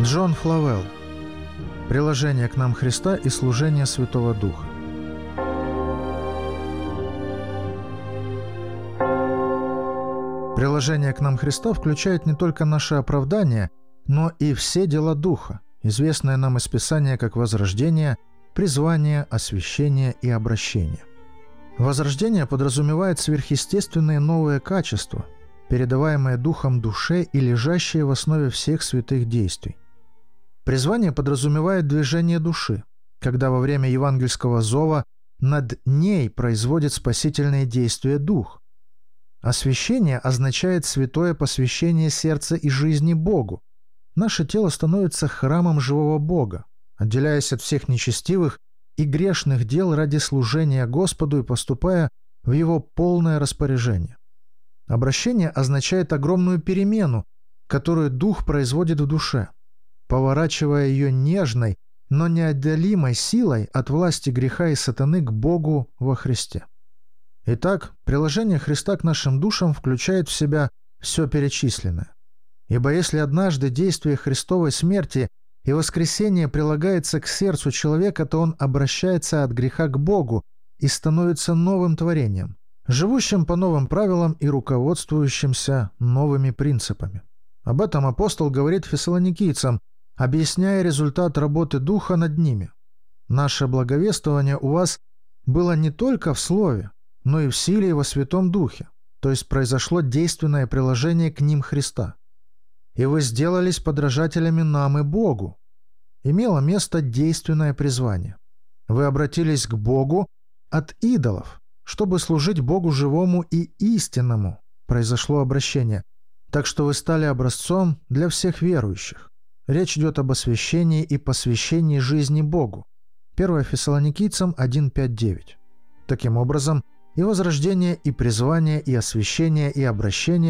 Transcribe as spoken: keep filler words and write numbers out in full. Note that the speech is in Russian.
Джон Флавелл. Приложение к нам Христа и служение Святого Духа. Приложение к нам Христа включает не только наше оправдание, но и все дела Духа, известные нам из Писания как возрождение, призвание, освящение и обращение. Возрождение подразумевает сверхъестественные новые качества, передаваемые Духом душе и лежащие в основе всех святых действий. Призвание подразумевает движение души, когда во время евангельского зова над ней производит спасительные действия Дух. Освящение означает святое посвящение сердца и жизни Богу. Наше тело становится храмом живого Бога, отделяясь от всех нечестивых и грешных дел ради служения Господу и поступая в Его полное распоряжение. Обращение означает огромную перемену, которую Дух производит в душе, поворачивая ее нежной, но неотделимой силой от власти греха и сатаны к Богу во Христе. Итак, приложение Христа к нашим душам включает в себя все перечисленное. Ибо если однажды действие Христовой смерти и воскресения прилагается к сердцу человека, то он обращается от греха к Богу и становится новым творением, живущим по новым правилам и руководствующимся новыми принципами. Об этом апостол говорит фессалоникийцам, объясняя результат работы Духа над ними. Наше благовествование у вас было не только в Слове, но и в силе и во Святом Духе, то есть произошло действенное приложение к ним Христа. И вы сделались подражателями нам и Богу. Имело место действенное призвание. Вы обратились к Богу от идолов, чтобы служить Богу живому и истинному. Произошло обращение, так что вы стали образцом для всех верующих. Речь идет об освящении и посвящении жизни Богу. первое Фессалоникийцам один, пять, девять. Таким образом, и возрождение, и призвание, и освящение, и обращение